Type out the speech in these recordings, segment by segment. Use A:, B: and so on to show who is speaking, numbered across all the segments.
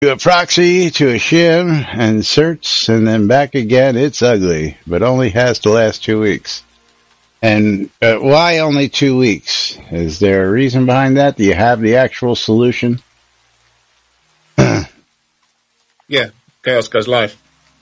A: To a proxy, to a shim, and certs, and then back again. It's ugly, but only has to last 2 weeks. And why only 2 weeks? Is there a reason behind that? Do you have the actual solution?
B: Yeah, Chaos goes live.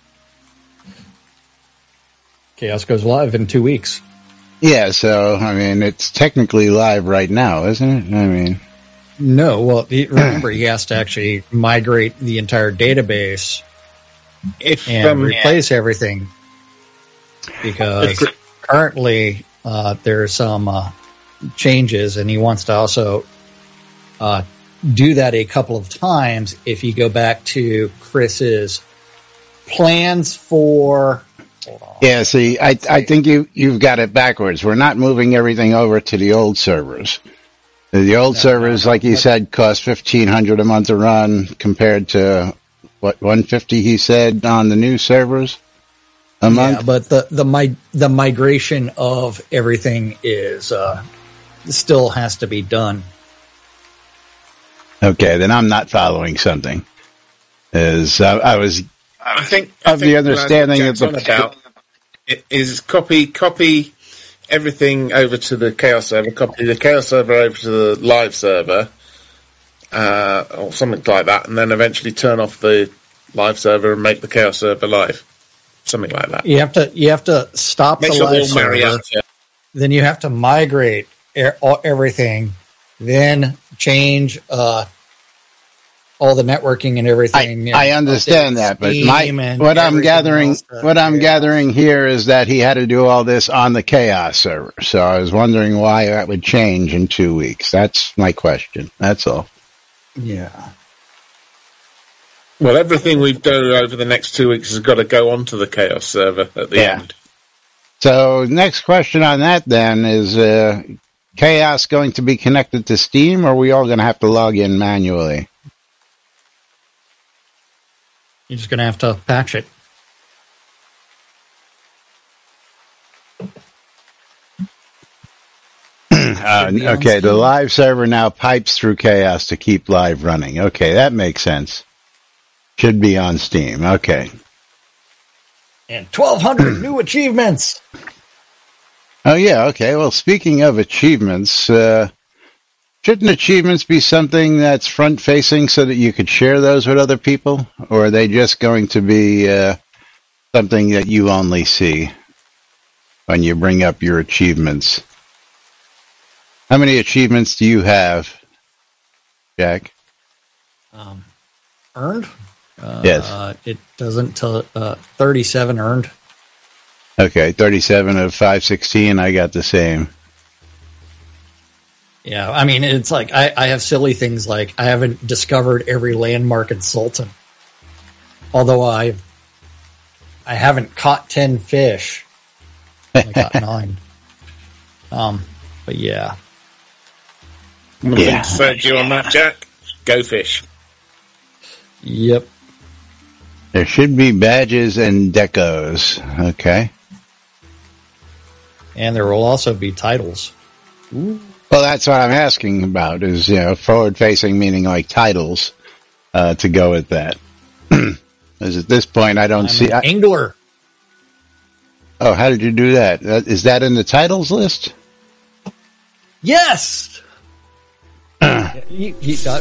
C: Chaos goes live in 2 weeks.
A: Yeah, so, I mean, it's technically live right now, isn't it? I mean...
C: No, well, remember, he has to actually migrate the entire database and replace everything. Because currently, there's some changes, and he wants to also do that a couple of times if you go back to Chris's plans for...
A: Yeah, see, I think you've got it backwards. We're not moving everything over to the old servers. The old servers, like you said, cost $1,500 a month to run compared to, what, $150 he said on the new servers a month?
C: Yeah, but the migration of everything is still has to be done.
A: Okay, then I'm not following something. I think the understanding that
B: is copy everything over to the Chaos server, copy the Chaos server over to the live server, or something like that, and then eventually turn off the live server and make the Chaos server live. Something like that.
C: You have to stop the live server. Then you have to migrate everything, then change all the networking and everything.
A: I understand that, but what I'm gathering here is that he had to do all this on the Chaos server. So I was wondering why that would change in 2 weeks. That's my question. That's all.
C: Yeah.
B: Well, everything we've done over the next 2 weeks has got to go onto the Chaos server at the end.
A: So next question on that then is, Chaos going to be connected to Steam, or are we all going to have to log in manually?
C: You're just going to have to patch it.
A: Okay, the live server now pipes through Chaos to keep live running. Okay, that makes sense. Should be on Steam. Okay.
C: And 1,200 new achievements.
A: Oh, yeah, okay. Well, speaking of achievements, shouldn't achievements be something that's front-facing so that you could share those with other people? Or are they just going to be something that you only see when you bring up your achievements? How many achievements do you have, Jack?
C: Earned?
A: Yes.
C: It doesn't tell 37 earned.
A: Okay, 37 of 516. I got the same.
C: Yeah, I mean, it's like I have silly things like I haven't discovered every landmark in Sultan. Although I haven't caught 10 fish. I got 9. But yeah.
B: Yeah. Said you on that, Jack? Go fish.
C: Yep.
A: There should be badges and decos. Okay.
C: And there will also be titles.
A: Ooh. Well, that's what I'm asking about is, forward-facing meaning like titles to go with that. Because at this point, I don't see...
C: Angler.
A: Oh, how did you do that? Is that in the titles list?
C: Yes! You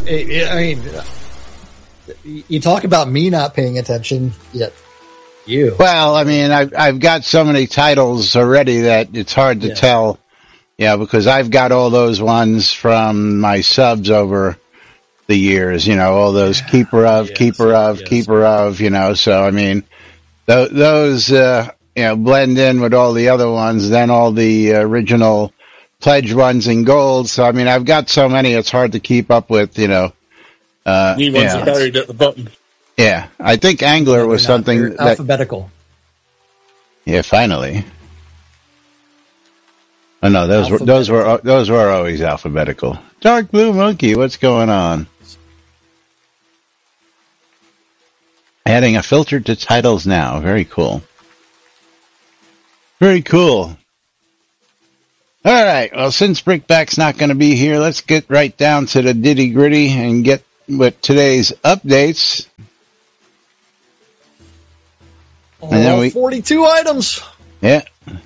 C: talk about me not paying attention, yet you.
A: Well, I mean, I've got so many titles already that it's hard to tell. Yeah, because I've got all those ones from my subs over the years, all those keeper of, so I mean, those, blend in with all the other ones, then all the original pledge ones in gold, so I mean, I've got so many, it's hard to keep up with,
B: New ones are buried at the bottom.
A: Yeah, I think Angler was something that...
C: Alphabetical.
A: Yeah, finally. Oh no, those were always alphabetical. Dark Blue Monkey, what's going on? Adding a filter to titles now. Very cool. Very cool. All right. Well, since Brickback's not going to be here, let's get right down to the nitty gritty and get with today's updates.
C: All 42 items.
A: Yeah.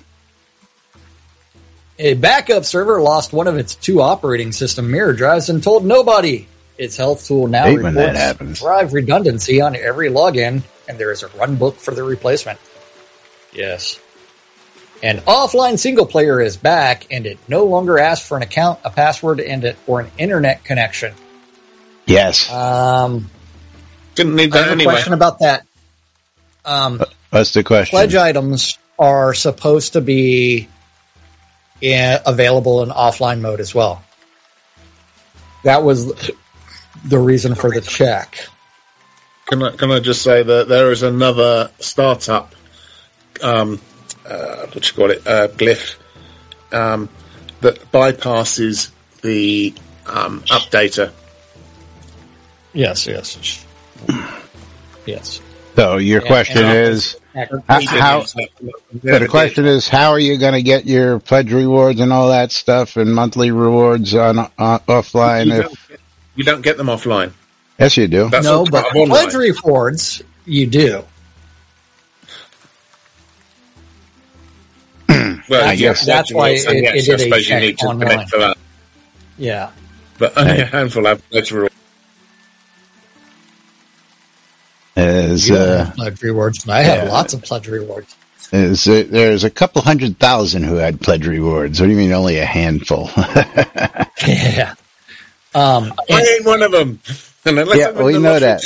C: A backup server lost one of its 2 operating system mirror drives and told nobody. Its health tool now reports drive redundancy on every login, and there is a run book for the replacement. Yes. And offline single player is back, and it no longer asks for an account, a password, or an internet connection.
A: Yes.
B: Didn't need that
C: I have
B: anyway.
C: a question about that.
A: What's the question?
C: Pledge items are supposed to be available in offline mode as well. That was the reason for the check.
B: Can I just say that there is another startup, what you call it, glyph, that bypasses the updater.
C: Yes.
A: So your question is, how? The question is, how are you going to get your pledge rewards and all that stuff and monthly rewards on offline?
B: You don't get them offline.
A: Yes, you do.
B: That's
C: no, but pledge rewards you do.
B: Well,
C: I guess that's why it did a check online.
B: For that.
C: Yeah,
B: but only a handful have pledge rewards.
C: Pledge rewards, but I have lots of pledge rewards.
A: There's a couple 100,000 who had pledge rewards. What do you mean only a handful?
C: Yeah.
B: I ain't one of them.
A: Yeah, we know that.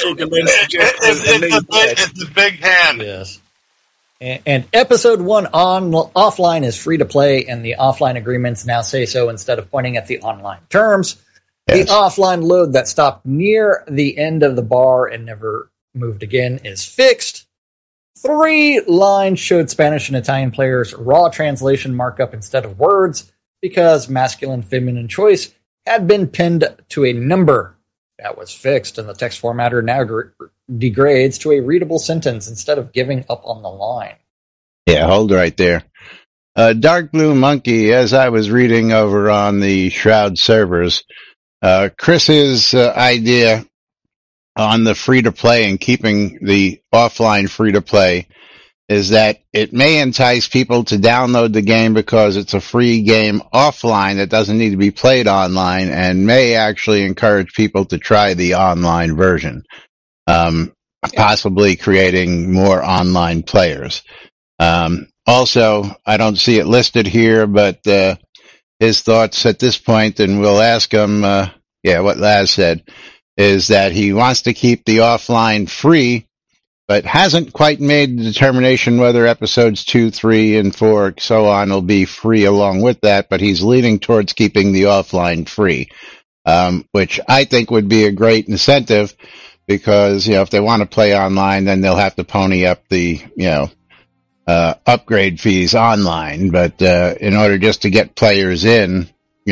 D: It's a big hand.
C: Yes. And episode 1 offline is free to play, and the offline agreements now say so instead of pointing at the online terms. Yes. The offline load that stopped near the end of the bar and never moved again is fixed. 3 lines showed Spanish and Italian players raw translation markup instead of words because masculine feminine choice had been pinned to a number. That was fixed, and the text formatter now degrades to a readable sentence instead of giving up on the line.
A: Yeah, hold right there. Dark Blue Monkey, as I was reading over on the Shroud servers, Chris's idea on the free-to-play and keeping the offline free-to-play is that it may entice people to download the game because it's a free game offline that doesn't need to be played online, and may actually encourage people to try the online version, possibly creating more online players. Also, I don't see it listed here, but his thoughts at this point, and we'll ask him, what Laz said, is that he wants to keep the offline free, but hasn't quite made the determination whether episodes 2, 3, and 4, so on, will be free along with that, but he's leaning towards keeping the offline free, which I think would be a great incentive, because, if they want to play online, then they'll have to pony up the, upgrade fees online, but in order just to get players in,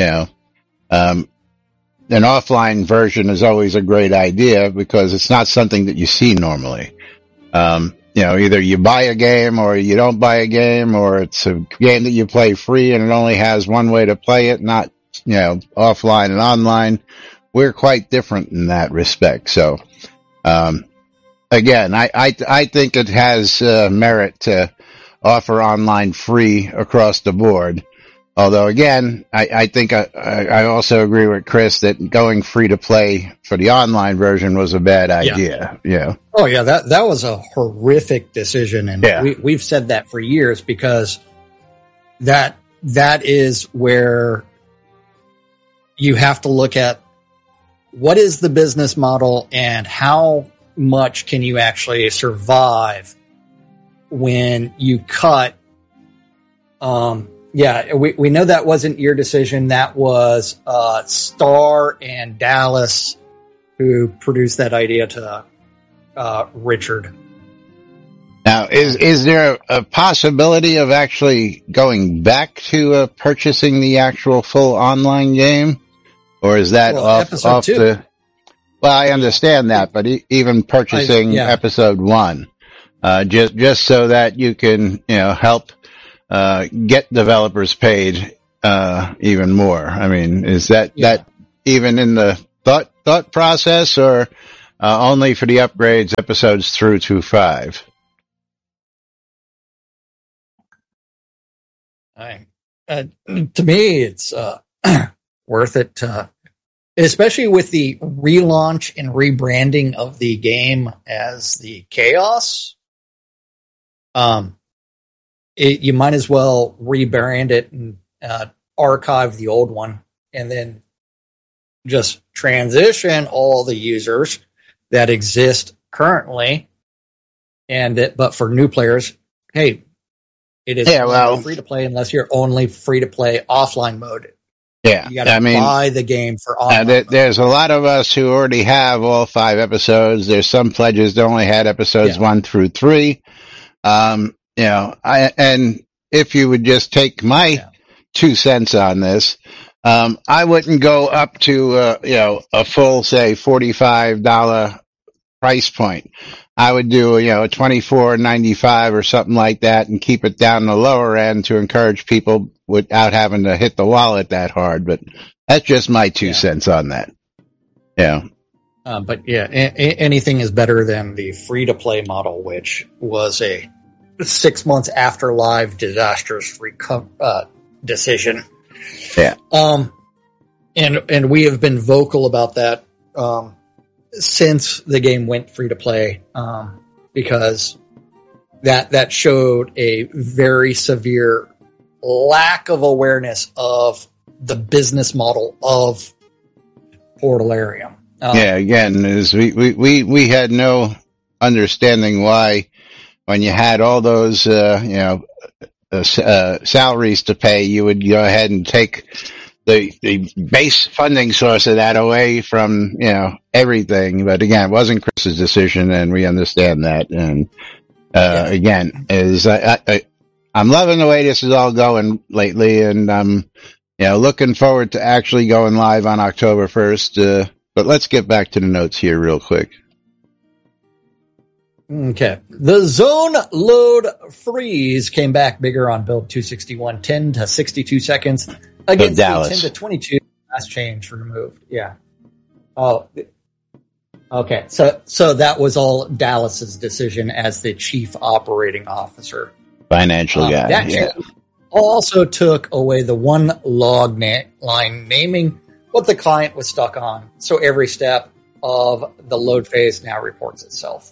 A: an offline version is always a great idea because it's not something that you see normally. Either you buy a game or you don't buy a game, or it's a game that you play free and it only has one way to play it, not, offline and online. We're quite different in that respect. So, again, I think it has merit to offer online free across the board. Although, again, I think I also agree with Chris that going free to play for the online version was a bad idea. Yeah.
C: Oh, yeah, that was a horrific decision. And we've said that for years, because that is where you have to look at what is the business model and how much can you actually survive when you cut. We know that wasn't your decision. That was Star and Dallas who produced that idea to Richard.
A: Now, is there a possibility of actually going back to purchasing the actual full online game, or is that off the? Well, I understand that, but even purchasing episode 1, just so that you can help get developers paid even more. I mean, is that even in the thought process, or only for the upgrades episodes through to 5?
C: To me, it's worth it, especially with the relaunch and rebranding of the game as the Chaos. You might as well rebrand it and archive the old one, and then just transition all the users that exist currently, but for new players, hey, it is free to play unless you're only free to play offline mode.
A: Yeah,
C: you got to buy the game for online.
A: There's a lot of us who already have all 5 episodes. There's some pledges that only had episodes 1 through 3. And if you would just take my 2 cents on this, I wouldn't go up to a full, say, $45 price point. I would do $24.95 or something like that, and keep it down the lower end to encourage people without having to hit the wallet that hard. But that's just my 2 cents on that. Yeah.
C: But anything is better than the free to play model, which was a 6 months after live disastrous decision.
A: Yeah.
C: And we have been vocal about that since the game went free to play, because that showed a very severe lack of awareness of the business model of Portalarium.
A: Again, is we had no understanding why, when you had all those salaries to pay, you would go ahead and take the base funding source of that away from everything. But again, it wasn't Chris's decision, and we understand that. And again, I'm loving the way this is all going lately, and I'm looking forward to actually going live on October 1st. But let's get back to the notes here real quick.
C: Okay. The zone load freeze came back bigger on build 261, 10 to 62 seconds against the 10 to 22 last change removed. Yeah. Oh, okay. So that was all Dallas's decision as the chief operating officer.
A: Financial guy.
C: That change also took away the one log line naming what the client was stuck on. So every step of the load phase now reports itself.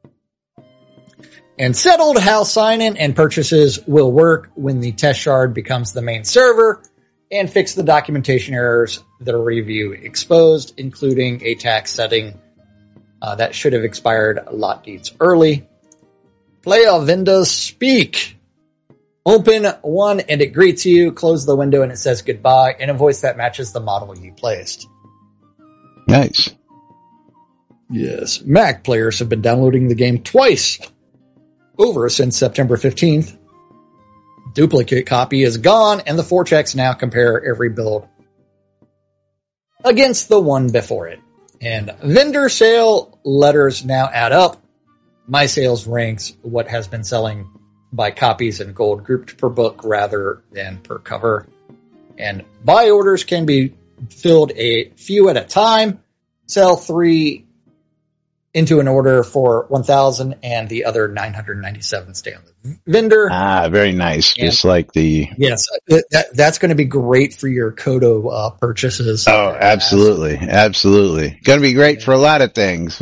C: And settled how sign-in and purchases will work when the test shard becomes the main server, and fix the documentation errors that a review exposed, including a tax setting that should have expired lot deeds early. Playa windows speak. Open one and it greets you. Close the window and it says goodbye in a voice that matches the model you placed.
A: Nice.
C: Yes. Mac players have been downloading the game twice over since September 15th. Duplicate copy is gone, and the 4 checks now compare every build against the one before it. And vendor sale letters now add up. My sales ranks what has been selling by copies and gold grouped per book rather than per cover. And buy orders can be filled a few at a time. Sell 3 into an order for 1,000, and the other 997 stay on the vendor.
A: Very nice. And just like the...
C: Yes, that's going to be great for your Kodo purchases.
A: Oh, absolutely. Absolutely. Going to be great for a lot of things.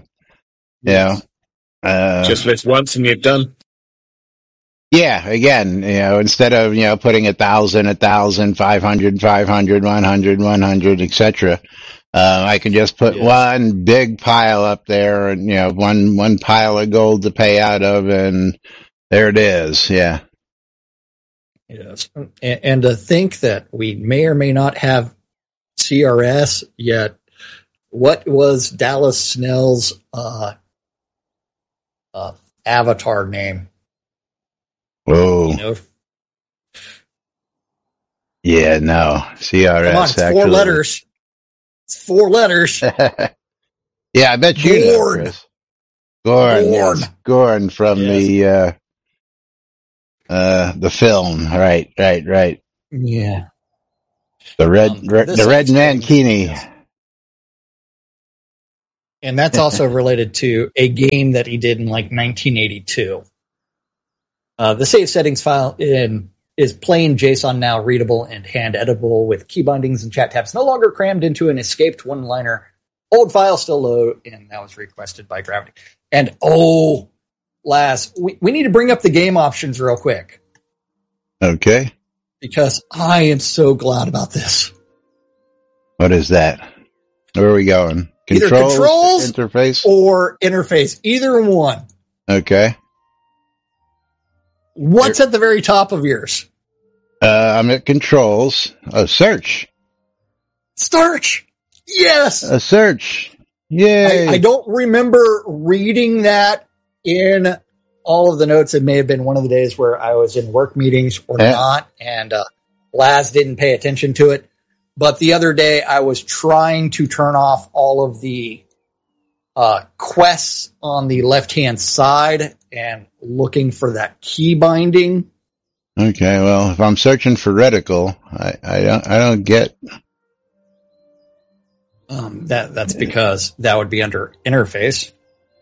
B: Just list once and you're done.
A: Yeah, again, instead of, putting 1,000, 1,000, 500, 500, 100, 100, etc., I can just put one big pile up there, and one pile of gold to pay out of, and there it is. Yeah.
C: Yes, and to think that we may or may not have CRS yet. What was Dallas Snell's avatar name?
A: Whoa. Yeah, no. CRS.
C: Come on, it's 4 letters. It's 4 letters.
A: Yeah, I bet you know, Chris. Gorn. Yes. Gorn from the film. Right.
C: Yeah.
A: The red Mankini.
C: Yes. And that's also related to a game that he did in 1982. The save settings file in is plain JSON now readable and hand editable with key bindings and chat tabs no longer crammed into an escaped one-liner. Old file still load, and that was requested by Gravity. And Laz, we need to bring up the game options real quick.
A: Okay.
C: Because I am so glad about this.
A: What is that? Where are we going?
C: Either controls
A: interface?
C: Or interface. Either one.
A: Okay.
C: What's at the very top of yours?
A: I'm at controls. Oh, search.
C: Search. Yes.
A: A search. Yay.
C: I don't remember reading that in all of the notes. It may have been one of the days where I was in work meetings or not, and Laz didn't pay attention to it. But the other day I was trying to turn off all of the quests on the left-hand side and looking for that key binding.
A: Okay, well, if I'm searching for reticle, I don't get.
C: That's because that would be under interface.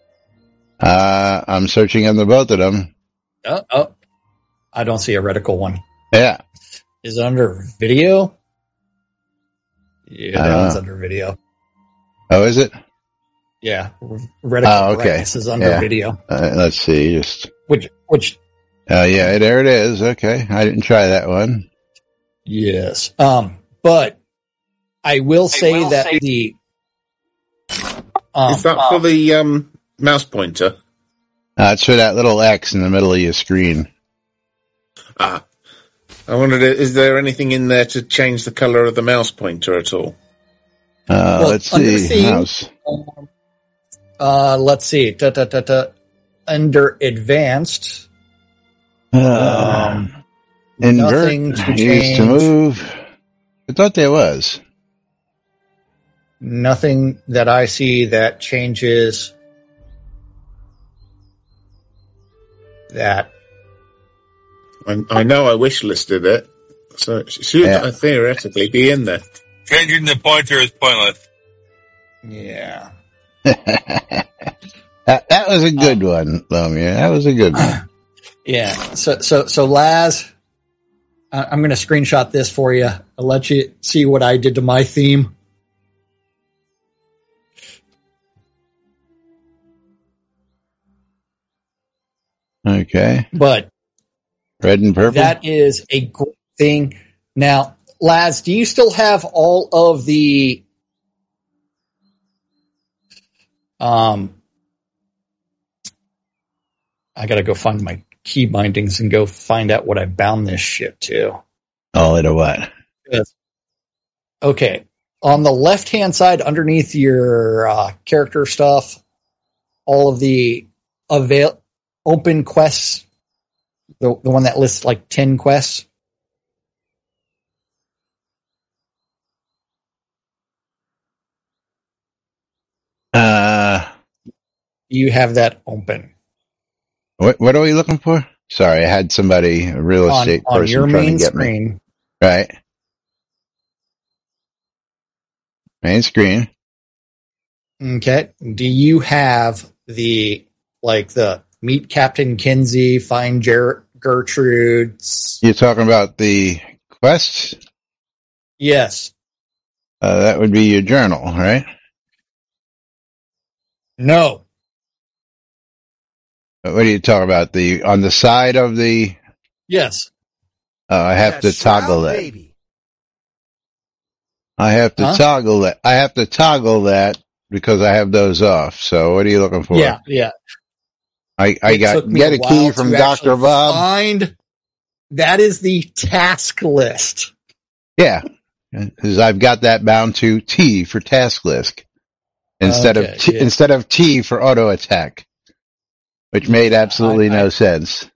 A: I'm searching under both of them.
C: Oh, I don't see a reticle one.
A: Yeah.
C: Is it under video? Yeah, that one's under video.
A: Oh, is it?
C: Yeah, reticle brightness is under video.
A: Let's see, just
C: which.
A: Yeah, there it is. Okay, I didn't try that one.
C: Yes, but I will say that the
B: is that for the mouse pointer?
A: It's for that little X in the middle of your screen.
B: I wondered, is there anything in there to change the color of the mouse pointer at all?
A: Let's see. Mouse.
C: Let's see. Under advanced,
A: invert,
C: nothing to change.
A: Use to move. I thought there was.
C: Nothing that I see that changes that.
B: I know I wish listed it, so it should theoretically be in there.
D: Changing the pointer is pointless.
C: Yeah.
A: that was a good one, Lomia. That was a good one.
C: Yeah. So Laz, I'm going to screenshot this for you. I'll let you see what I did to my theme.
A: Okay.
C: But
A: red and purple.
C: That is a great thing. Now, Laz, do you still have all of the I got to go find my key bindings and go find out what I bound this shit to.
A: All into what?
C: Yes. Okay. On the left-hand side, underneath your character stuff, all of the open quests, the one that lists like 10 quests. You have that open.
A: What are we looking for? Sorry, I had somebody, a real estate person,
C: on your
A: trying
C: main
A: to get
C: screen.
A: me. Right. Main screen.
C: Okay. Do you have the meet Captain Kinsey, find Gertrude?
A: You're talking about the quests?
C: Yes.
A: That would be your journal, right?
C: No.
A: What are you talking about? On the side of the?
C: Yes.
A: I have to toggle that.
E: Baby.
A: I have to toggle that. I have to toggle that because I have those off. So what are you looking for?
C: Yeah.
A: I get a key from Dr. Bob.
C: That is the task list.
A: Yeah. Because I've got that bound to T for task list instead of T for auto attack, which made absolutely no sense.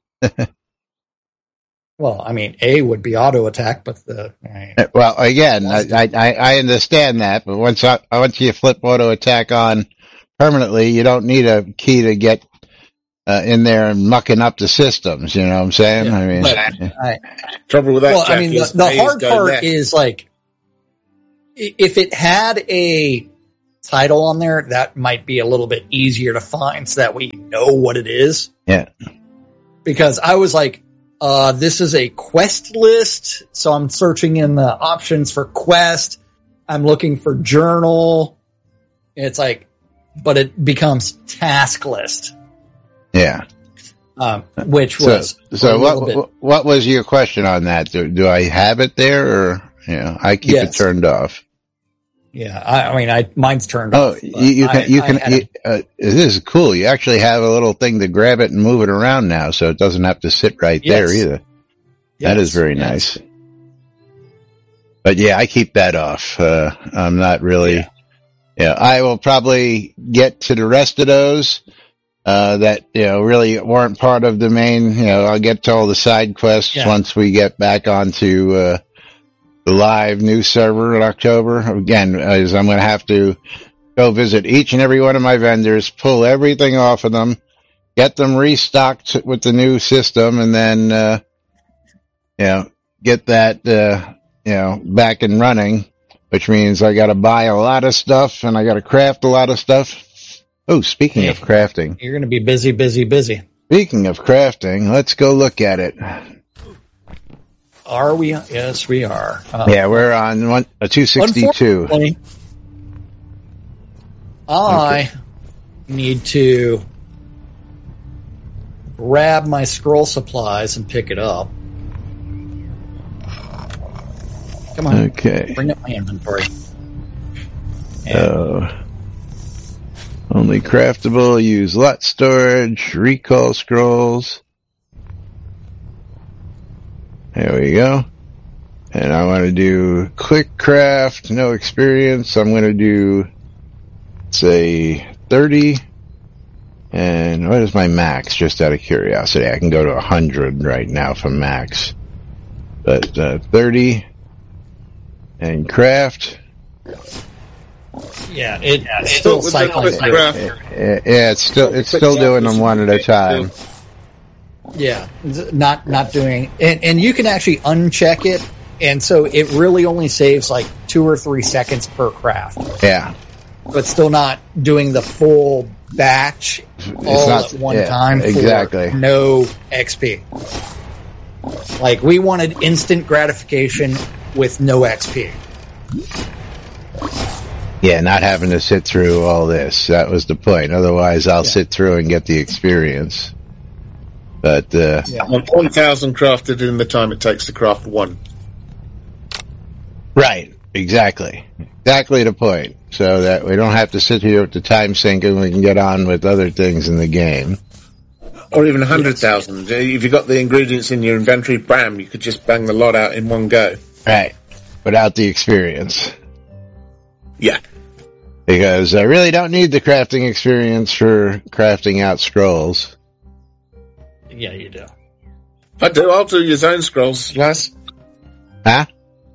C: Well, I mean, A would be auto attack, but
A: well, again, I understand that, but once you flip auto attack on permanently, you don't need a key to get in there and mucking up the systems. You know what I'm saying?
C: Yeah,
A: I mean,
B: trouble with that.
C: Well, I mean, the hard part is like, if it had a title on there, that might be a little bit easier to find so that we know what it is.
A: Yeah.
C: Because I was like, This is a quest list, so I'm searching in the options for quest. I'm looking for journal. It's like, but it becomes task list.
A: Yeah.
C: Which was
A: what was your question on that? Do I have it there, or I keep it turned off?
C: Yeah, I mean, mine's turned off.
A: Oh, you can. This is cool. You actually have a little thing to grab it and move it around now, so it doesn't have to sit right there either. That is very nice. But yeah, I keep that off. I'm not really. Yeah, I will probably get to the rest of those that really weren't part of the main. I'll get to all the side quests once we get back onto the live new server in October. Again, as I'm going to have to go visit each and every one of my vendors, pull everything off of them, get them restocked with the new system, and then get that back and running. Which means I got to buy a lot of stuff and I got to craft a lot of stuff. Oh, speaking of crafting.
C: You're going to be busy.
A: Speaking of crafting, let's go look at it.
C: Are we? Yes, we are.
A: We're on 262.
C: I need to grab my scroll supplies and pick it up. Come on.
A: Okay.
C: Bring up my inventory.
A: Only craftable, use lot storage, recall scrolls. There we go. And I want to do quick craft, no experience. I'm going to do, say, 30. And what is my max, just out of curiosity? I can go to 100 right now for max. But 30. And craft.
C: Yeah, it's still cycling.
A: It's still doing them one at a time.
C: Yeah, not doing, and you can actually uncheck it, and so it really only saves like 2 or 3 seconds per craft.
A: Yeah,
C: but still not doing the full batch at one time.
A: Exactly.
C: For no XP. Like we wanted instant gratification with no XP.
A: Yeah, not having to sit through all this. That was the point. Otherwise, I'll sit through and get the experience. But
B: 1,000 crafted in the time it takes to craft one.
A: Right, exactly the point. So that we don't have to sit here with the time sink and we can get on with other things in the game.
B: Or even 100,000. If you got the ingredients in your inventory, bam, you could just bang the lot out in one go.
A: Right. Without the experience.
B: Yeah.
A: Because I really don't need the crafting experience for crafting out scrolls.
C: Yeah, you do.
B: I do. I'll do your zone scrolls, lass.
A: Huh?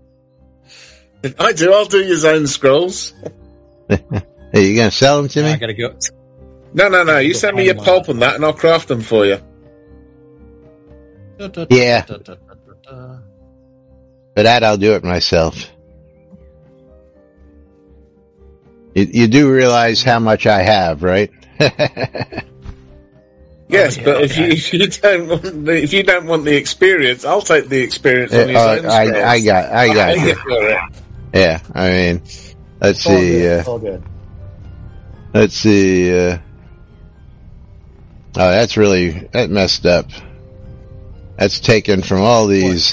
B: I do. I'll do your zone scrolls.
A: Are you going to sell them to me?
C: I gotta go.
B: No. You send me your pulp and that and I'll craft them for you.
A: Yeah. For that, I'll do it myself. You do realize how much I have, right?
B: Yes, but if you don't want the experience, I'll take the experience on your own.
A: I got it. Yeah, I mean, let's see.
C: All good.
A: Let's see. That messed up. That's taken from all these.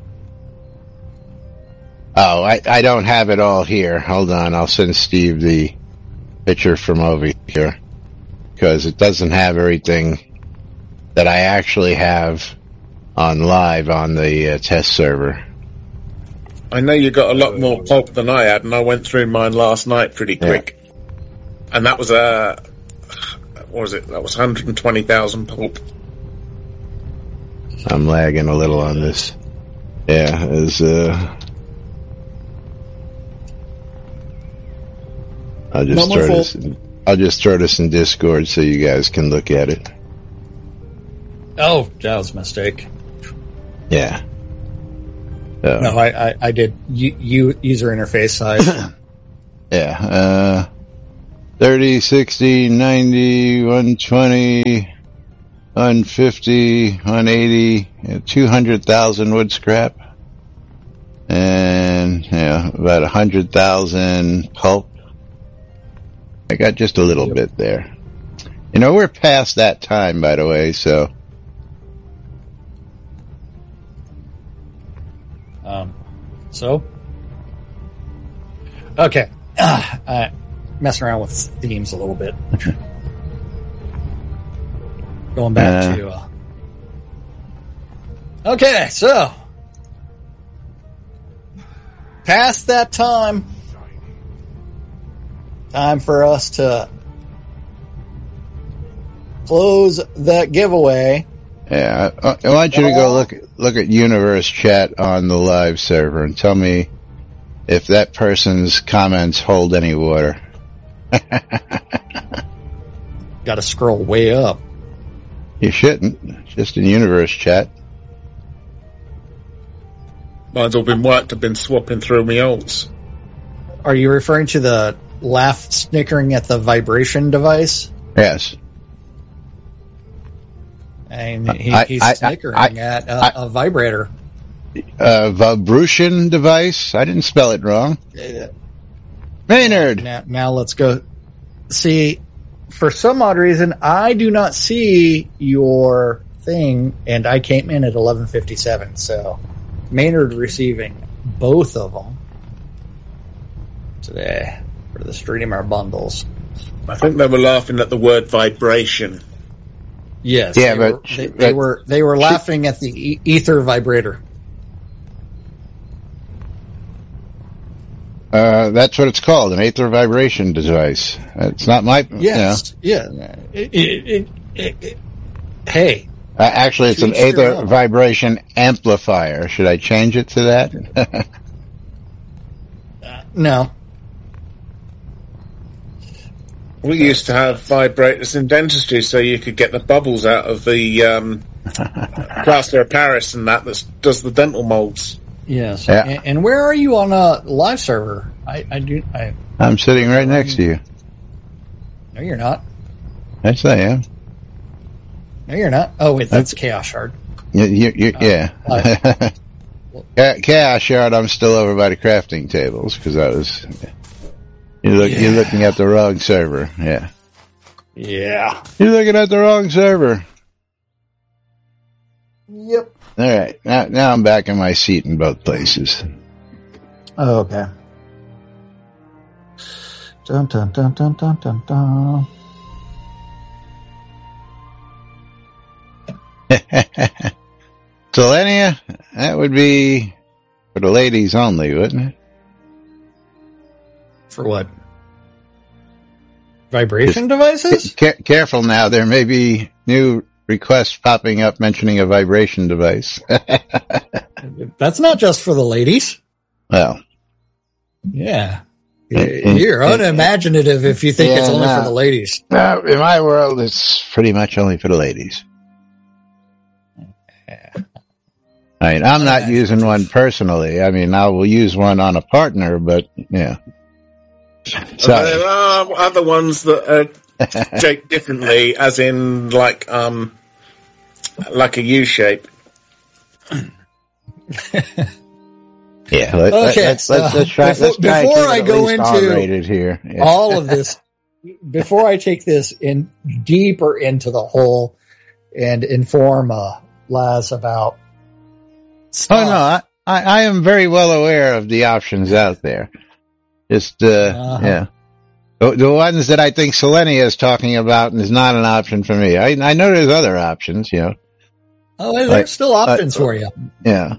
A: I don't have it all here. Hold on, I'll send Steve the picture from over here because it doesn't have everything that I actually have on live on the test server.
B: I know you got a lot more pulp than I had, and I went through mine last night pretty quick. Yeah. And that was what was it? That was 120,000 pulp.
A: I'm lagging a little on this. Yeah, I'll just throw this in Discord so you guys can look at it.
C: Oh, that was a mistake.
A: Yeah.
C: No, I did user interface size.
A: Yeah. 30, 60, 90, 120. 150, 180, 200,000 wood scrap. And, about 100,000 pulp. I got just a little bit there. We're past that time, by the way, so.
C: Okay. Messing around with themes a little bit. Going back to, okay, so. Past that time. Time for us to close that giveaway.
A: Yeah, I want you to go look at Universe Chat on the live server and tell me if that person's comments hold any water.
C: Got to scroll way up.
A: You shouldn't. Just in Universe Chat.
B: Mine's all been wiped. I've been swapping through my alts.
C: Are you referring to the laugh snickering at the vibration device?
A: Yes.
C: And he's snickering at a vibrator.
A: Vibration device? I didn't spell it wrong. Maynard!
C: Now let's go. See, for some odd reason, I do not see your thing, and I came in at 11:57, so Maynard receiving both of them today for the streamer bundles.
B: I think they were laughing at the word vibration.
C: Yes,
A: yeah,
C: they were laughing at the ether vibrator.
A: That's what it's called, an ether vibration device. It's not my...
C: Yes, yeah. Hey.
A: Actually, it's an ether vibration amplifier. Should I change it to that?
C: No.
B: We used to have vibrators in dentistry so you could get the bubbles out of the plaster of Paris and that does the dental molds.
C: Yes. Yeah. And where are you on a live server?
A: I'm sitting right next to you.
C: No, you're not.
A: Yes, I am.
C: No, you're not. Oh, wait, that's Chaos Shard.
A: Yeah. Chaos Shard, I'm still over by the crafting tables because I was... You're looking at the wrong server. Yeah.
C: Yeah.
A: You're looking at the wrong server.
C: Yep.
A: All right. Now I'm back in my seat in both places.
C: Oh, okay. Dun dun dun dun dun dun dun.
A: Selenia, that would be for the ladies only, wouldn't it?
C: For what? Vibration devices?
A: Careful now. There may be new requests popping up mentioning a vibration device.
C: That's not just for the ladies.
A: Well.
C: Yeah. You're unimaginative if you think it's only for the ladies.
A: No, in my world, it's pretty much only for the ladies. I mean, I'm not using one personally. I mean, I will use one on a partner, but yeah.
B: There are other ones that are shaped differently, as in like a U shape.
A: Yeah. Let's try.
C: Before I go into
A: here. Yeah.
C: all of this, before I take this in deeper into the whole and inform Laz about stuff.
A: Oh no, I am very well aware of the options out there. Just, yeah. The ones that I think Selenia is talking about is not an option for me. I know there's other options, you know.
C: Oh, there's still options for you.
A: Yeah.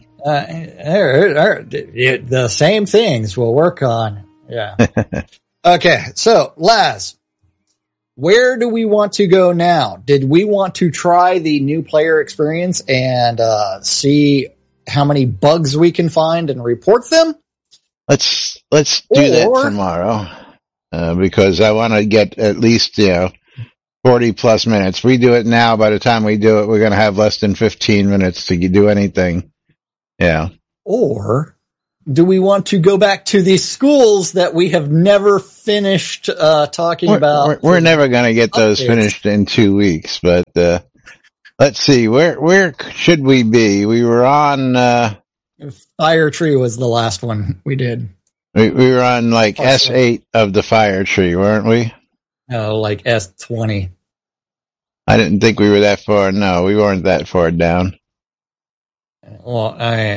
C: The same things we'll work on. Yeah. Okay. So, Laz, where do we want to go now? Did we want to try the new player experience and see how many bugs we can find and report them?
A: Let's do that tomorrow, because I want to get at least, 40 plus minutes. We do it now. By the time we do it, we're going to have less than 15 minutes to do anything. Yeah.
C: Or do we want to go back to the schools that we have never finished, talking about?
A: We're never going to get those finished in 2 weeks, but, Let's see, where should we be? We were on
C: Fire Tree was the last one we did.
A: We were on like S8 of the Fire Tree, weren't we?
C: No, like S20.
A: I didn't think we were that far. No, we weren't that far down.
C: Well,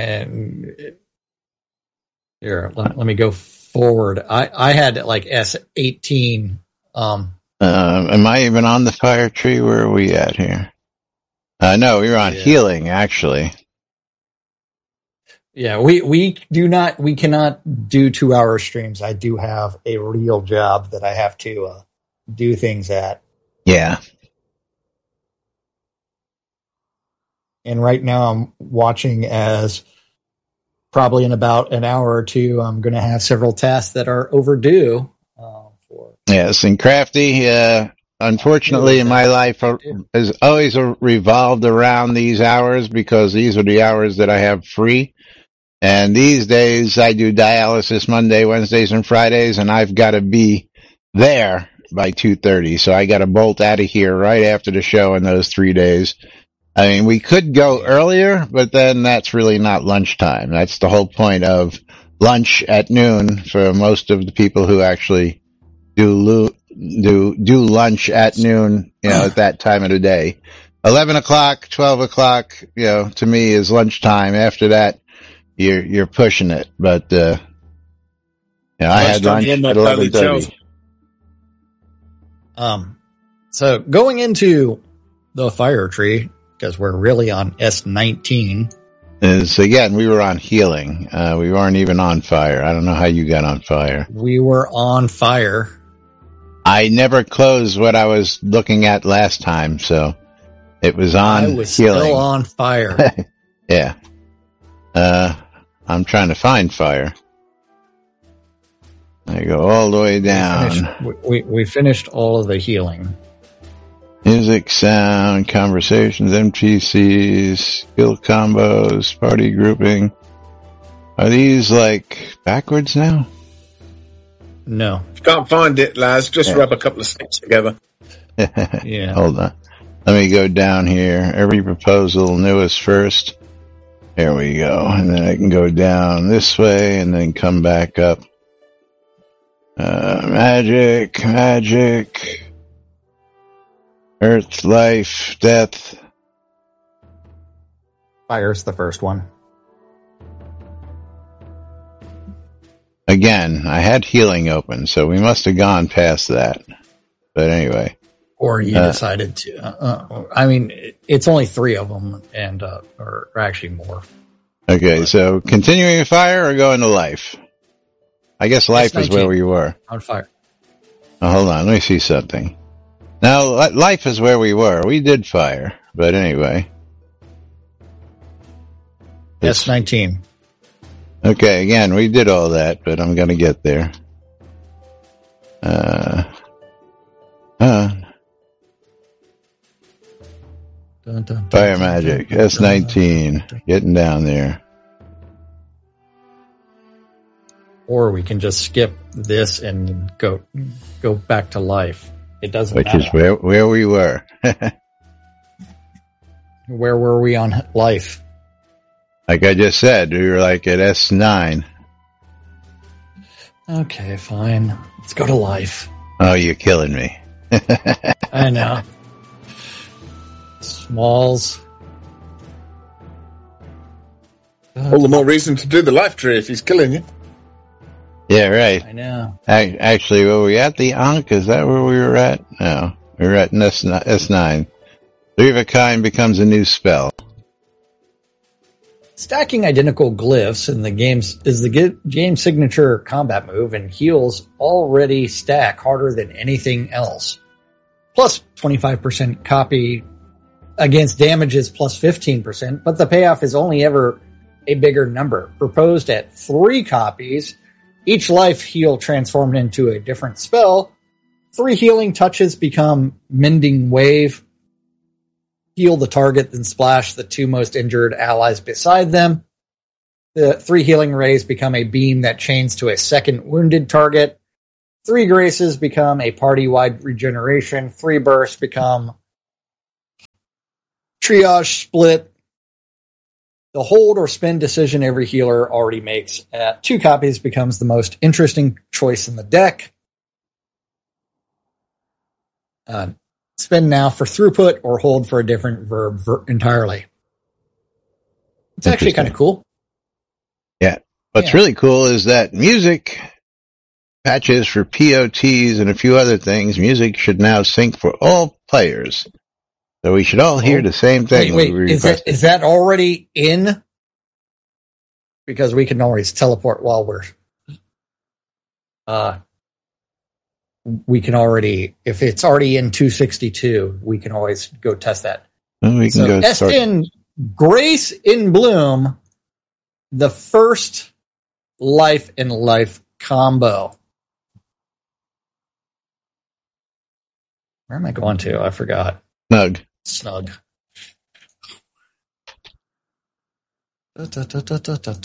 C: here, let me go forward. I had like S18.
A: Am I even on the Fire Tree? Where are we at here? No, we were on Healing, actually.
C: Yeah, we cannot do 2-hour streams. I do have a real job that I have to do things at.
A: Yeah.
C: And right now I'm watching as probably in about an hour or two, I'm going to have several tasks that are overdue.
A: Yes, and Crafty, unfortunately in my life has always revolved around these hours because these are the hours that I have free. And these days I do dialysis Monday, Wednesdays, and Fridays, and I've got to be there by 2:30. So I got to bolt out of here right after the show in those 3 days. I mean, we could go earlier, but then that's really not lunchtime. That's the whole point of lunch at noon for most of the people who actually do lunch at noon, at that time of the day. 11 o'clock, 12 o'clock, to me is lunchtime. After that, you're pushing it. But, I had lunch at 11:30.
C: So going into the Fire Tree, because we're really on S19.
A: Again, we were on Healing. We weren't even on Fire. I don't know how you got on Fire.
C: We were on Fire.
A: I never closed what I was looking at last time, so it was on Healing. I was
C: still on Fire.
A: Yeah. I'm trying to find Fire. I go all the way down.
C: We finished all of the Healing.
A: Music, sound, conversations, MTCs, skill combos, party grouping. Are these like backwards now?
C: No.
B: If you can't find it, Laz, just rub a couple of sticks together.
C: Yeah.
A: Hold on. Let me go down here. Every proposal, newest first. There we go. And then I can go down this way and then come back up. Magic. Earth, life, death.
C: Fire's the first one.
A: Again, I had Healing open, so we must have gone past that. But anyway.
C: Or you decided to. I mean, it's only 3 of them, and or actually more.
A: Okay, so continuing Fire or going to life? I guess life is where we were.
C: On Fire.
A: Oh, hold on, let me see something. Now, life is where we were. We did Fire, but anyway.
C: S19.
A: Okay, again, we did all that, but I'm gonna get there. Fire Magic, S19, getting down there.
C: Or we can just skip this and go back to life. It doesn't matter.
A: Which is where we were.
C: Where were we on life?
A: Like I just said, we were like at S9.
C: Okay, fine. Let's go to life.
A: Oh, you're killing me.
C: I know. Smalls.
B: All the more reason to do the life tree if he's killing you.
A: Yeah, right.
C: I know.
A: Actually, were we at the Ankh? Is that where we were at? No. We were at S9. 3 of a kind becomes a new spell.
C: Stacking identical glyphs in the games is the game signature combat move, and heals already stack harder than anything else. Plus 25% copy against damages plus 15%, but the payoff is only ever a bigger number. Proposed at 3 copies, each life heal transformed into a different spell. 3 healing touches become Mending Wave. Heal the target, then splash the 2 most injured allies beside them. The 3 healing rays become a beam that chains to a second wounded target. 3 graces become a party-wide regeneration. 3 bursts become triage split. The hold or spend decision every healer already makes at 2 copies becomes the most interesting choice in the deck. Spend now for throughput or hold for a different verb entirely. It's actually kind of cool.
A: Yeah. What's really cool is that music patches for POTs and a few other things. Music should now sync for all players. So we should all hear the same thing.
C: Wait, is that already in? Because we can always teleport while we're... we can already... If it's already in 262, we can always go test that.
A: Well, we can go start.
C: SN Grace in Bloom, the first Life in Life combo. Where am I going to? I forgot. Snug. Da, da, da, da, da, da,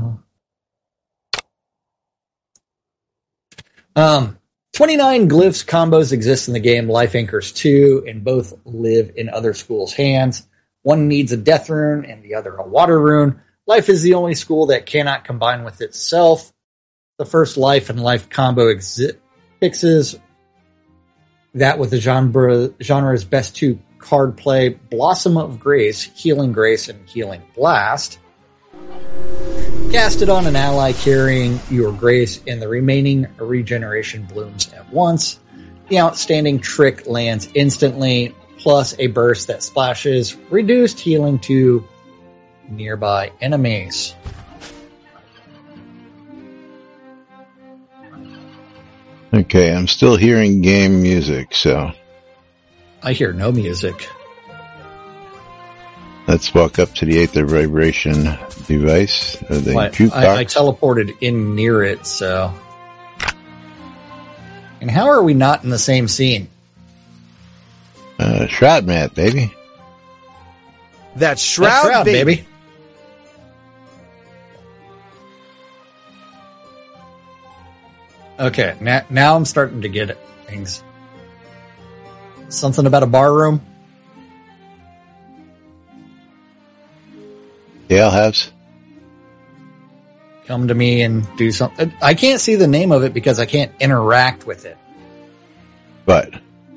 C: da. 29 glyphs combos exist in the game Life Anchors 2, and both live in other schools' hands. One needs a death rune and the other a water rune. Life is the only school that cannot combine with itself. The first Life and Life combo fixes that with the genre's best 2 card play, Blossom of Grace, Healing Grace, and Healing Blast. Cast it on an ally carrying your Grace, and the remaining regeneration blooms at once. The outstanding trick lands instantly, plus a burst that splashes reduced healing to nearby enemies.
A: Okay, I'm still hearing game music, so...
C: I hear no music.
A: Let's walk up to the Aether Vibration device.
C: I teleported in near it, so... And how are we not in the same scene?
A: Shroud mat, baby.
E: That's Shroud baby.
C: Okay, now I'm starting to get things. Something about a bar room?
A: Yeah, Habs.
C: Come to me and do something. I can't see the name of it because I can't interact with it.
A: But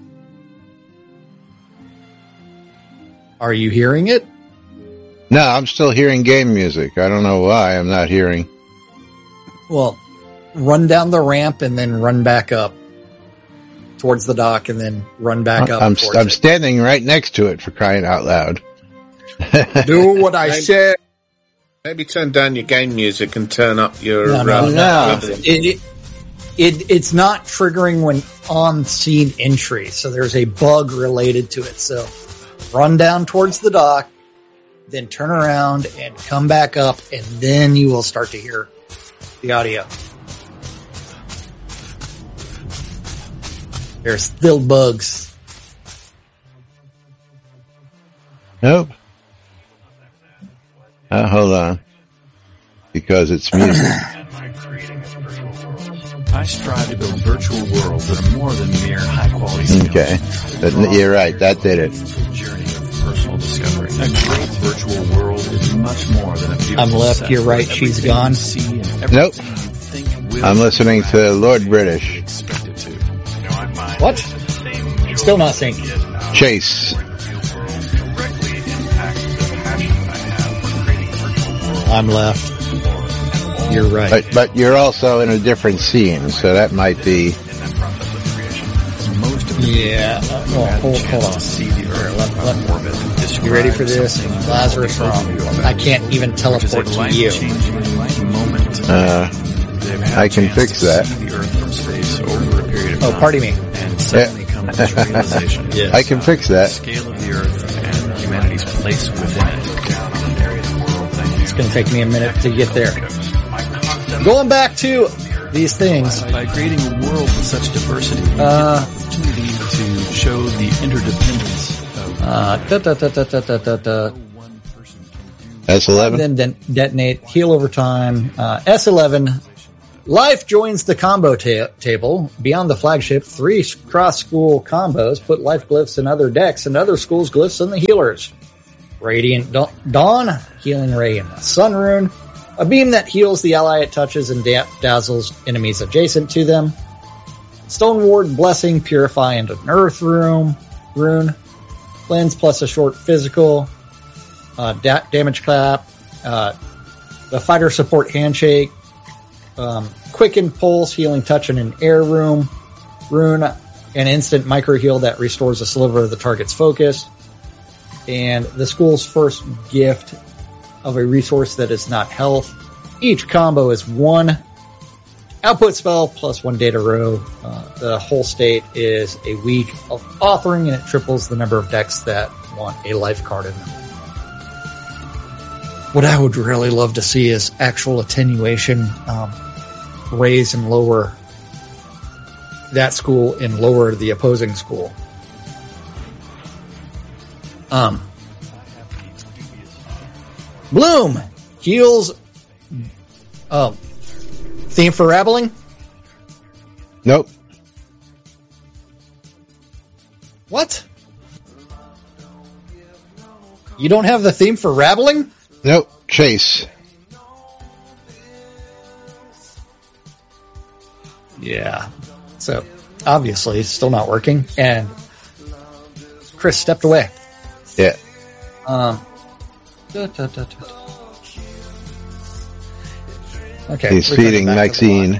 C: are you hearing it?
A: No, I'm still hearing game music. I don't know why I'm not hearing.
C: Well, run down the ramp and then run back up towards the dock and then run back up.
A: I'm standing right next to it, for crying out loud.
C: Do what I said.
B: Maybe turn down your game music and turn up your...
C: No. It's not triggering when on scene entry, so there's a bug related to it. So run down towards the dock, then turn around and come back up, and then you will start to hear the audio. There's still bugs.
A: Nope. Hold on. Because it's music.
F: I strive to build virtual worlds that are more than mere high quality skills.
A: Okay. You're right. That did it.
F: Journey of personal discovery. A great virtual world is much more than a beautiful
C: I'm left, you're right, she's gone.
A: Nope. I'm listening to Lord British.
C: What? Still not synced.
A: Chase.
C: I'm left. You're right.
A: But you're also in a different scene, so that might be...
C: Yeah. Hold on. You ready for this? Lazarus wrong. I can't even teleport to you.
A: I can fix that.
C: Oh, pardon me.
A: Yeah. I can fix that.
F: Scale of the earth and humanity's place within it.
C: It's going to take me a minute to get there. Going back to these things.
F: By creating a world with such diversity, we get the opportunity to show the interdependence of
A: S11.
C: Then detonate, heal over time. S11. Life joins the combo table. Beyond the flagship, 3 cross-school combos put life glyphs in other decks and other schools' glyphs in the healers. Radiant Dawn, Healing Ray in the Sun Rune, a beam that heals the ally it touches and dazzles enemies adjacent to them. Stone Ward, Blessing, Purify into an Earth Rune, Cleanse plus a short physical, damage clap, the Fighter Support Handshake, Quicken Pulse, Healing Touch in an Air Rune, an instant micro heal that restores a sliver of the target's focus, and the school's first gift of a resource that is not health. Each combo is 1 output spell plus 1 data row. The whole state is a week of authoring, and it triples the number of decks that want a life card in them. What I would really love to see is actual attenuation, raise and lower that school and lower the opposing school. Bloom heals. Theme for Rabbling?
A: Nope.
C: What? You don't have the theme for Rabbling?
A: Nope. Chase.
C: Yeah. So, obviously, it's still not working, and Chris stepped away.
A: Yeah.
C: Okay.
A: He's feeding Maxine.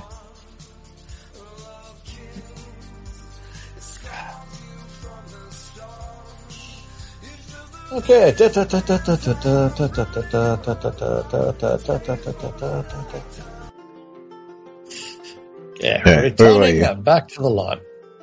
C: Okay. Yeah, returning back to the lot.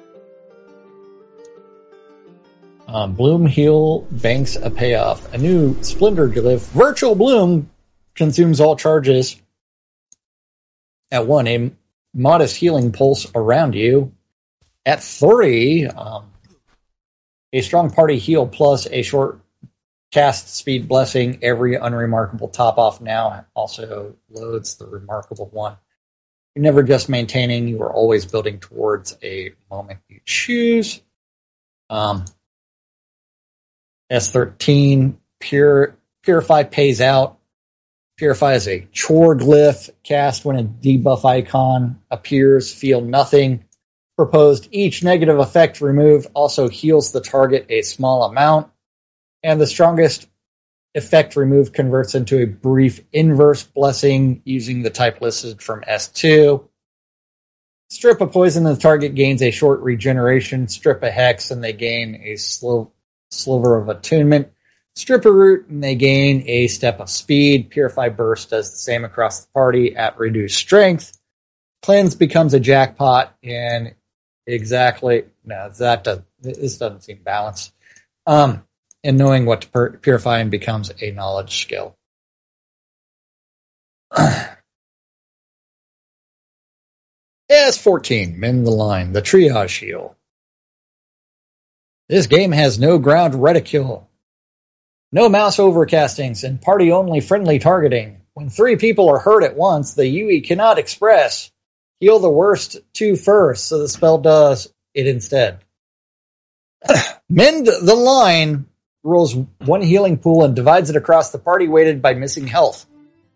C: Bloom Heal banks a payoff. A new Splendor glyph. Virtual Bloom consumes all charges at 1. A modest healing pulse around you. At 3, a strong party heal plus a short cast speed blessing. Every unremarkable top off now also loads the remarkable one. You're never just maintaining, you are always building towards a moment you choose. S13, Purify pays out. Purify is a chore glyph cast when a debuff icon appears. Feel nothing. Proposed each negative effect removed also heals the target a small amount. And the strongest effect removed converts into a brief inverse blessing using the type listed from S2. Strip a poison and the target gains a short regeneration. Strip a hex and they gain a sliver of attunement. Strip a root and they gain a step of speed. Purify Burst does the same across the party at reduced strength. Cleanse becomes a jackpot and this doesn't seem balanced. And knowing what to purify and becomes a knowledge skill. S14, Mend the Line, the Triage Heal. This game has no ground reticule, no mouse overcastings, and party-only friendly targeting. When 3 people are hurt at once, the UE cannot express. Heal the worst 2 first, so the spell does it instead. Mend the Line rolls 1 healing pool and divides it across the party weighted by missing health.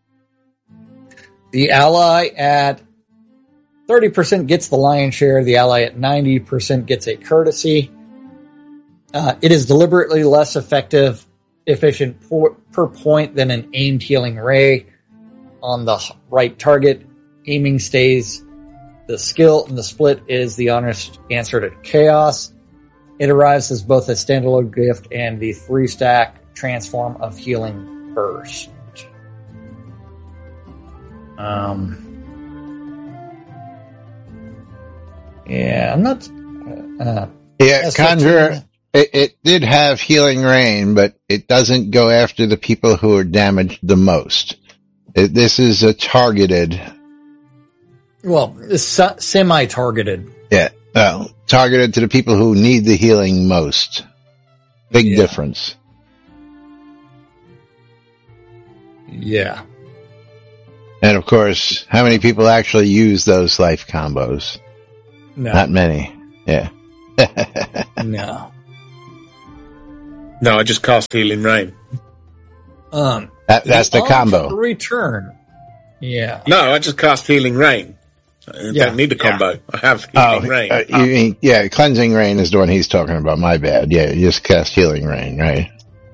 C: The ally at 30% gets the lion's share. The ally at 90% gets a courtesy. It is deliberately less efficient per point than an aimed healing ray on the right target. Aiming stays the skill, and the split is the honest answer to chaos. It arrives as both a standalone gift and the 3-stack transform of Healing Burst. Yeah, I'm not...
A: Conjure, it did have Healing Rain, but it doesn't go after the people who are damaged the most. This is a targeted...
C: Well, it's semi-targeted.
A: Yeah. Targeted to the people who need the healing most. Big difference.
C: Yeah.
A: And of course, how many people actually use those life combos?
C: No.
A: Not many. Yeah.
C: No.
B: No, I just cast Healing Rain.
A: That's the combo.
C: Return. Yeah.
B: No, I just cast Healing Rain. I don't need a combo. I have Healing Rain.
A: You mean, Cleansing Rain is the one he's talking about. My bad. Yeah, you just cast Healing Rain, right?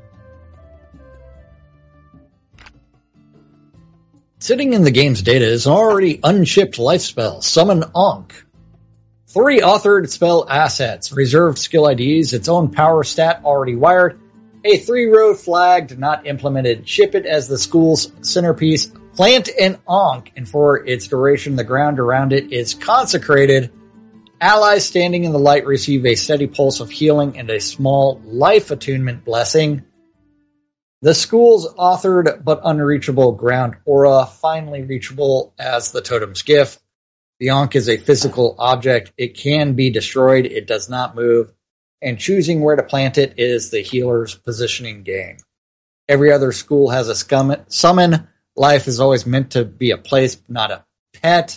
C: Sitting in the game's data is an already unshipped life spell, Summon Ankh. 3 authored spell assets, reserved skill IDs, its own power stat already wired, a 3-row flagged, not implemented. Ship it as the school's centerpiece. Plant an Ankh, and for its duration, the ground around it is consecrated. Allies standing in the light receive a steady pulse of healing and a small life attunement blessing. The school's authored but unreachable ground aura, finally reachable as the totem's gift. The Ankh is a physical object. It can be destroyed. It does not move. And choosing where to plant it is the healer's positioning game. Every other school has a summon. Life is always meant to be a place, not a pet.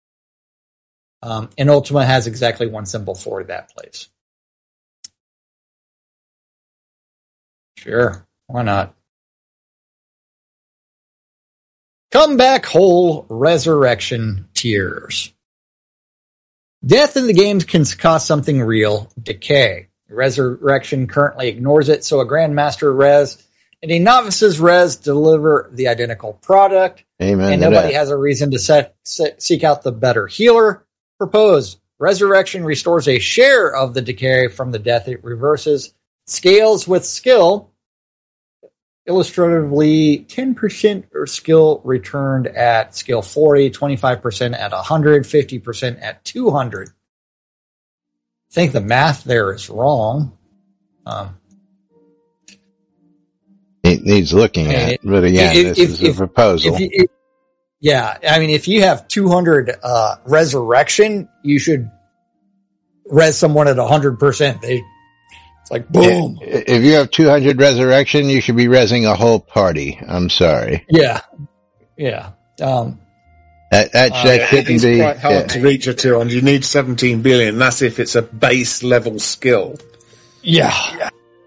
C: And Ultima has exactly one symbol for that place. Sure. Why not? Come back whole, resurrection tears. Death in the games can cost something real, decay. Resurrection currently ignores it, so a Grandmaster res and a Novice's res deliver the identical product.
A: Amen.
C: And nobody has a reason to seek out the better healer. Proposed. Resurrection restores a share of the decay from the death it reverses. Scales with skill. Illustratively, 10% or skill returned at skill 40, 25% at 100, 50% at 200. I think the math there is wrong.
A: It needs looking at, but again, this is a proposal.
C: If you have 200 resurrection, you should res someone at 100%. It's like, boom.
A: If you have 200 resurrection, you should be resing a whole party. I'm sorry.
C: Yeah.
A: That shouldn't be.
B: Quite hard to reach a 200. You need 17 billion. That's if it's a base level skill.
C: Yeah.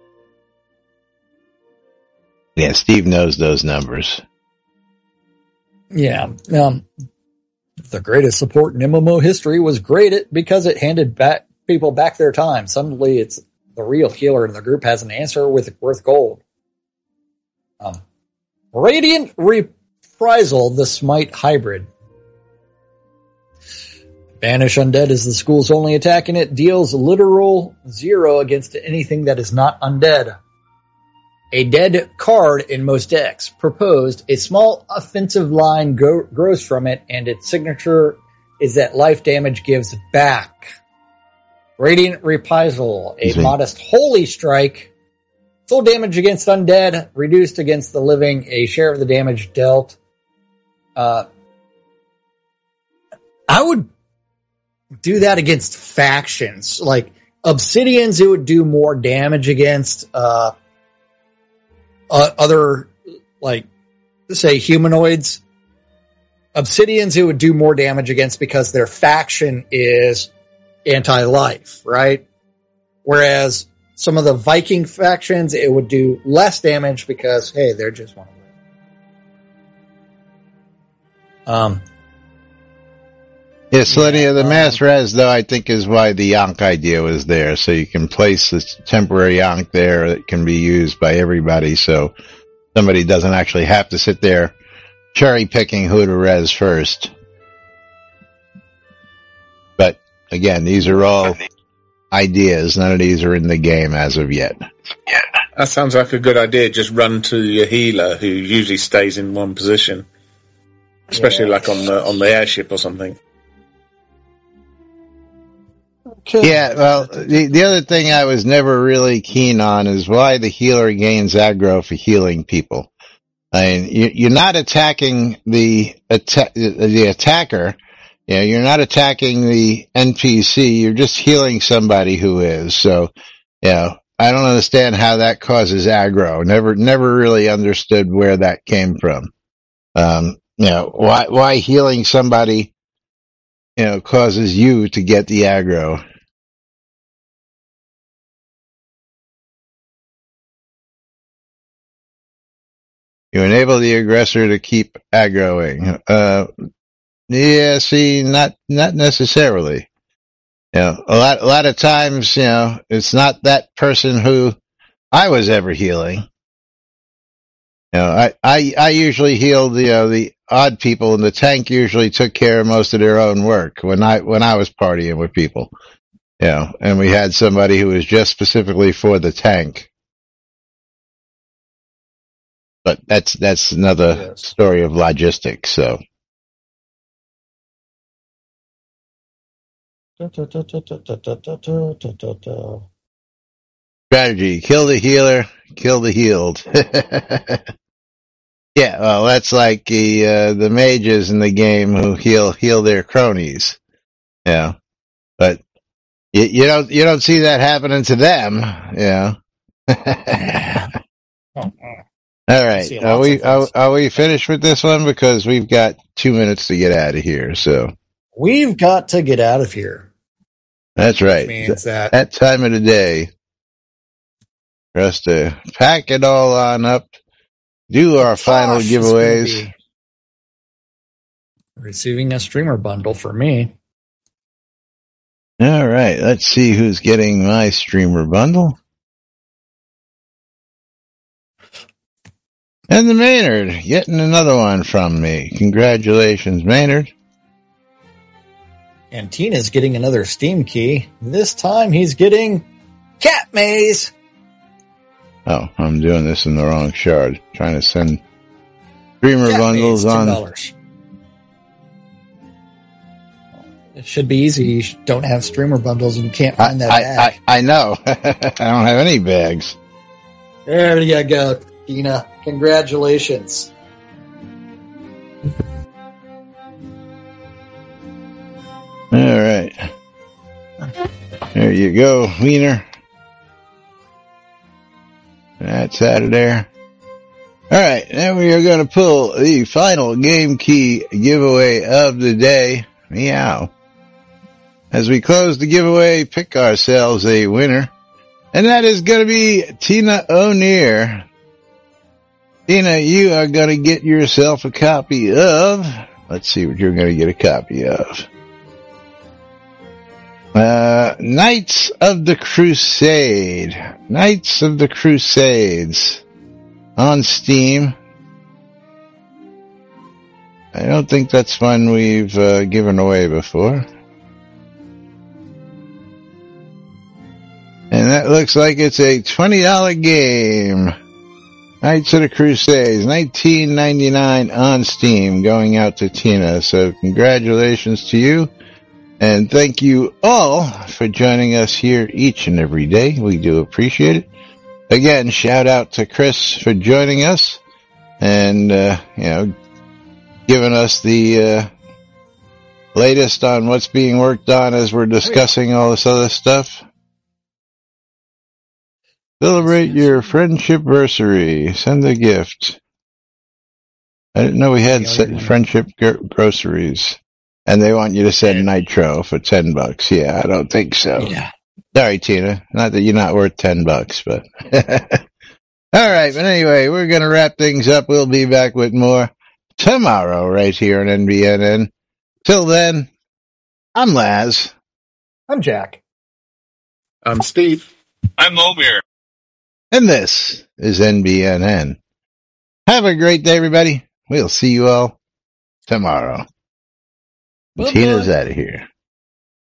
A: Yeah, Steve knows those numbers.
C: Yeah. The greatest support in MMO history was great because it handed people back their time. Suddenly it's the real healer in the group has an answer worth gold. Radiant Reprisal, the Smite hybrid. Banish Undead is the school's only attack, and it deals literal 0 against anything that is not undead. A dead card in most decks. Proposed, a small offensive line grows from it, and its signature is that life damage gives back. Radiant Reprisal, a modest holy strike. Full damage against undead, reduced against the living, a share of the damage dealt. I would do that against factions. Like Obsidians, it would do more damage against other, like, say, humanoids. Obsidians, it would do more damage against because their faction is anti-life, right? Whereas some of the Viking factions, it would do less damage because, hey, they're just one of them.
A: Selenia, the mass res, though, I think is why the Ankh idea was there. So you can place this temporary Ankh there that can be used by everybody. So somebody doesn't actually have to sit there cherry picking who to res first. But again, these are all ideas. None of these are in the game as of yet.
B: Yeah, that sounds like a good idea. Just run to your healer who usually stays in one position, especially like on the airship or something.
A: Okay. Yeah, well, the other thing I was never really keen on is why the healer gains aggro for healing people. I mean, you're not attacking the attacker. You know, you're not attacking the NPC. You're just healing somebody who is. So, you know, I don't understand how that causes aggro. Never really understood where that came from. You know, why healing somebody, you know, causes you to get the aggro. You enable the aggressor to keep aggroing. Yeah, see, not necessarily. You know, a lot of times, you know, it's not that person who I was ever healing. You know, I usually healed the odd people, and the tank usually took care of most of their own work when I was partying with people. You know, and we had somebody who was just specifically for the tank. But that's another story of logistics, so. Strategy: kill the healer, kill the healed. Yeah, well, that's like the mages in the game who heal their cronies. Yeah, but you don't see that happening to them. Yeah. All right, are we finished with this one? Because we've got 2 minutes to get out of here. So
C: we've got to get out of here.
A: That's right.
C: Which means
A: that time of the day for us to pack it all on up, do our final giveaways.
C: Receiving a streamer bundle for me.
A: All right, let's see who's getting my streamer bundle. And the Maynard getting another one from me. Congratulations, Maynard.
C: And Tina's getting another Steam key. This time he's getting Cat Maze.
A: Oh, I'm doing this in the wrong shard. Trying to send streamer Cat bundles Maze, $10.
C: It should be easy. You don't have streamer bundles and you can't find that bag.
A: I know. I don't have any bags.
C: There you go, Tina. Congratulations.
A: All right. There you go, Wiener. That's out of there. All right, now we are going to pull the final game key giveaway of the day. Meow. As we close the giveaway, pick ourselves a winner. And that is going to be Tina O'Neill. Tina, you are going to get yourself a copy of... Let's see what you're going to get a copy of. Knights of the Crusade. Knights of the Crusades. On Steam. I don't think that's one we've given away before. And that looks like it's a $20 game. Knights of the Crusades, $19.99 on Steam, going out to Tina. So congratulations to you. And thank you all for joining us here each and every day. We do appreciate it. Again, shout out to Chris for joining us and, giving us the latest on what's being worked on as we're discussing all this other stuff. Celebrate your friendship-versary. Send a gift. I didn't know we had friendship groceries. And they want you to send Nitro for $10. Yeah, I don't think so.
C: Yeah.
A: Sorry, Tina. Not that you're not worth $10, but. All right, but anyway, we're going to wrap things up. We'll be back with more tomorrow right here on NBNN. Till then, I'm Laz.
C: I'm Jack.
B: I'm Steve.
D: I'm Omir.
A: And this is NBNN. Have a great day, everybody. We'll see you all tomorrow. Bye-bye. Tina's out of here.